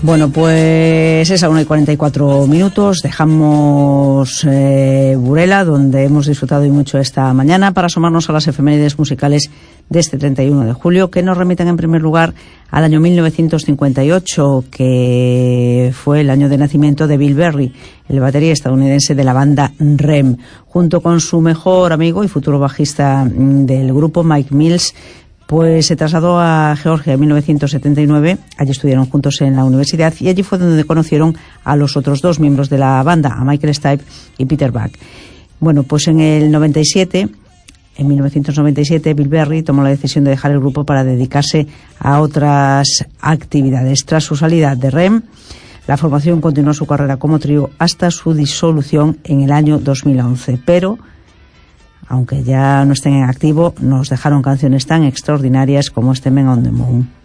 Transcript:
Bueno, pues es a 1:44. Dejamos Burela, donde hemos disfrutado y mucho esta mañana, para asomarnos a las efemérides musicales de este 31 de julio, que nos remiten en primer lugar al año 1958, que fue el año de nacimiento de Bill Berry, el batería estadounidense de la banda REM, junto con su mejor amigo y futuro bajista del grupo, Mike Mills. Pues se trasladó a Georgia en 1979, allí estudiaron juntos en la universidad y allí fue donde conocieron a los otros dos miembros de la banda, a Michael Stipe y Peter Buck. Bueno, pues en 1997, Bill Berry tomó la decisión de dejar el grupo para dedicarse a otras actividades. Tras su salida de REM, la formación continuó su carrera como trío hasta su disolución en el año 2011, pero aunque ya no estén en activo, nos dejaron canciones tan extraordinarias como este Men on the Moon.